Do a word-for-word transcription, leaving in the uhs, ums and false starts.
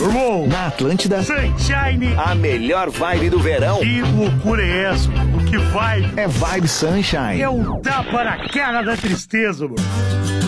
Irmão, Na Atlântida, Sunshine. a melhor vibe do verão Que loucura é essa? O que vai? é Vibe Sunshine. É um tapa na cara da tristeza, mano.